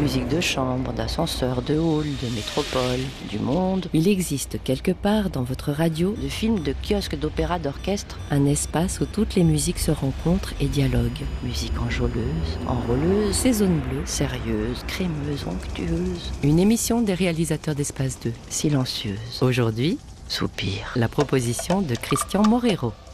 Musique de chambre, d'ascenseur, de hall, de métropole, du monde. Il existe quelque part dans votre radio, de films, de kiosques, d'opéra, d'orchestre, un espace où toutes les musiques se rencontrent et dialoguent. Musique enjôleuse, enrôleuse, ces zones bleues, sérieuse, crémeuse, onctueuse. Une émission des réalisateurs d'Espace 2, silencieuse. Aujourd'hui, Soupir. La proposition de Christian Morero.